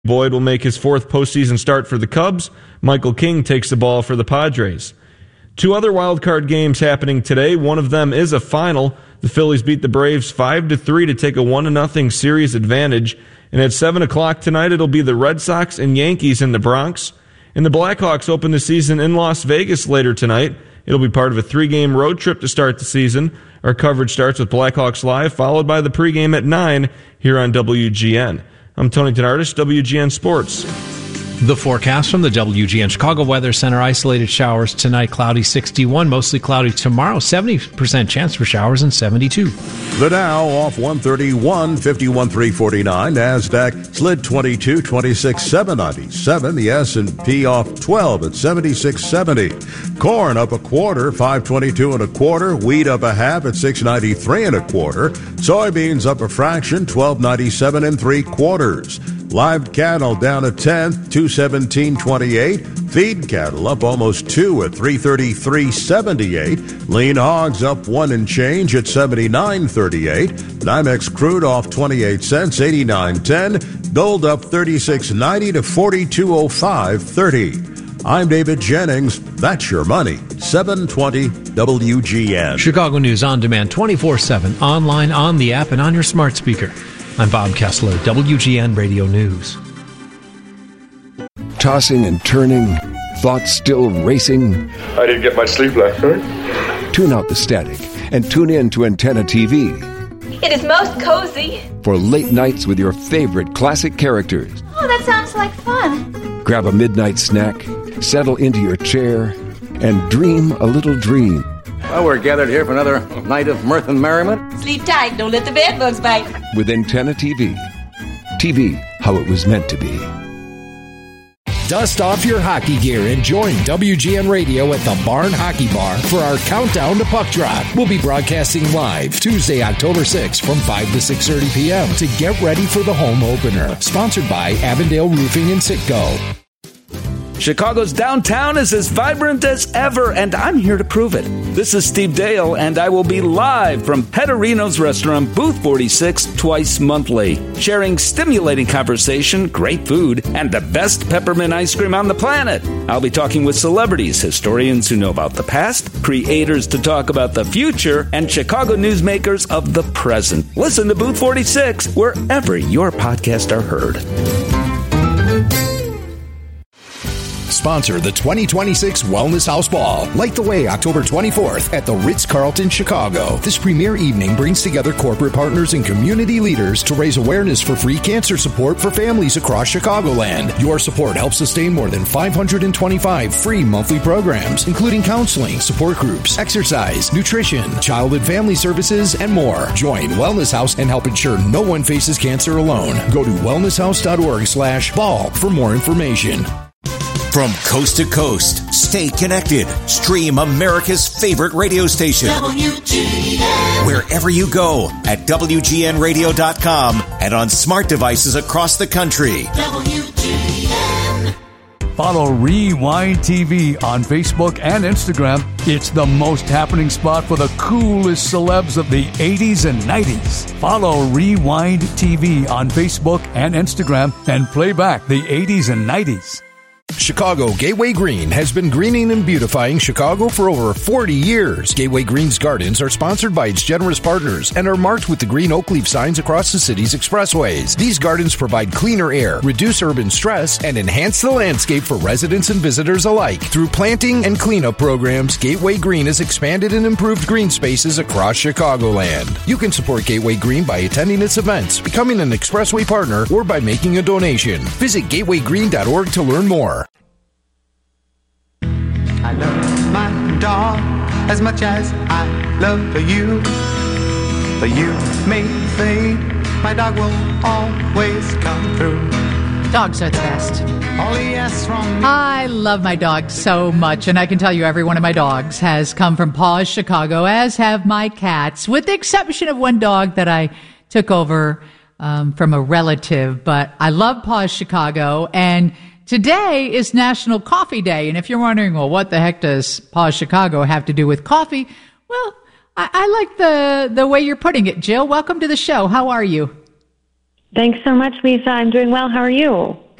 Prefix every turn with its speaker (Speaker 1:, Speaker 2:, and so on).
Speaker 1: Boyd will make his fourth postseason start for the Cubs. Michael King takes the ball for the Padres. Two other wildcard games happening today. One of them is a final. The Phillies beat the Braves 5-3 to take a 1-0 series advantage. And at 7 o'clock tonight, it'll be the Red Sox and Yankees in the Bronx. And the Blackhawks open the season in Las Vegas later tonight. It'll be part of a 3-game road trip to start the season. Our coverage starts with Blackhawks Live, followed by the pregame at 9 here on WGN. I'm Tony Tenardis, WGN Sports.
Speaker 2: The forecast from the WGN Chicago Weather Center. Isolated showers tonight, cloudy 61, mostly cloudy tomorrow, 70% chance for showers and 72.
Speaker 3: The Dow off 131, 51,349. NASDAQ slid 22, 26,797. The S&P off 12 at 76.70. Corn up a quarter, 522 and a quarter. Wheat up a half at 693 and a quarter. Soybeans up a fraction, 1297 and 3/4. Live cattle down a tenth, 217.28. Feed cattle up almost 2 at 333.78. Lean hogs up 1 and change at 79.38. NYMEX crude off 28 cents, 89.10. Gold up 36.90 to 42.05.30. I'm David Jennings. That's your money. 720 WGN.
Speaker 2: Chicago News on demand 24/7, online, on the app, and on your smart speaker. I'm Bob Kessler, WGN Radio News.
Speaker 4: Tossing and turning, thoughts still racing.
Speaker 5: I didn't get much sleep last night.
Speaker 4: Tune out the static and tune in to Antenna TV.
Speaker 6: It is most cozy.
Speaker 4: For late nights with your favorite classic characters.
Speaker 6: Oh, that sounds like fun.
Speaker 4: Grab a midnight snack, settle into your chair, and dream a little dream.
Speaker 7: Well, we're gathered here for another night of mirth and merriment.
Speaker 6: Sleep tight, don't let the bed bugs bite.
Speaker 4: With Antenna TV. TV, how it was meant to be.
Speaker 8: Dust off your hockey gear and join WGN Radio at the Barn Hockey Bar for our Countdown to Puck Drop. We'll be broadcasting live Tuesday, October 6th from 5 to 6:30 p.m. to get ready for the home opener. Sponsored by Avondale Roofing and Sitco.
Speaker 9: Chicago's downtown is as vibrant as ever, and I'm here to prove it. This is Steve Dale, and I will be live from Petterino's Restaurant, Booth 46, twice monthly, sharing stimulating conversation, great food, and the best peppermint ice cream on the planet. I'll be talking with celebrities, historians who know about the past, creators to talk about the future, and Chicago newsmakers of the present. Listen to Booth 46 wherever your podcasts are heard.
Speaker 8: Sponsor the 2026 Wellness House Ball. Light the way October 24th at the Ritz-Carlton, Chicago. This premier evening brings together corporate partners and community leaders to raise awareness for free cancer support for families across Chicagoland. Your support helps sustain more than 525 free monthly programs, including counseling, support groups, exercise, nutrition, child and family services, and more. Join Wellness House and help ensure no one faces cancer alone. Go to wellnesshouse.org/ball for more information.
Speaker 10: From coast to coast, stay connected. Stream America's favorite radio station. WGN. Wherever you go at WGNradio.com and on smart devices across the country. WGN.
Speaker 11: Follow Rewind TV on Facebook and Instagram. It's the most happening spot for the coolest celebs of the 80s and 90s. Follow Rewind TV on Facebook and Instagram and play back the 80s and 90s.
Speaker 8: Chicago Gateway Green has been greening and beautifying Chicago for over 40 years. Gateway Green's gardens are sponsored by its generous partners and are marked with the green oak leaf signs across the city's expressways. These gardens provide cleaner air, reduce urban stress, and enhance the landscape for residents and visitors alike. Through planting and cleanup programs, Gateway Green has expanded and improved green spaces across Chicagoland. You can support Gateway Green by attending its events, becoming an expressway partner, or by making a donation. Visit gatewaygreen.org to learn more.
Speaker 12: I love my dog as much as I love you. But you may think my dog will always come through.
Speaker 13: Dogs are the best.
Speaker 12: All he asks from me.
Speaker 13: I love my dog so much, and I can tell you every one of my dogs has come from Paws Chicago, as have my cats, with the exception of one dog that I took over from a relative. But I love Paws Chicago, and today is National Coffee Day, and if you're wondering, well, what the heck does Paws Chicago have to do with coffee? Well, I like the way you're putting it, Jill. Welcome to the show. How are you?
Speaker 14: Thanks so much, Lisa. I'm doing well. How are you?